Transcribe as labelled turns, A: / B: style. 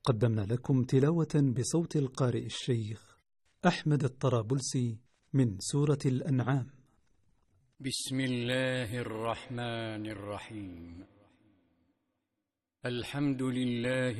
A: قدمنا لكم تلاوة بصوت القارئ الشيخ أحمد الطرابلسي من سورة الأنعام.
B: بسم الله الرحمن الرحيم. الحمد لله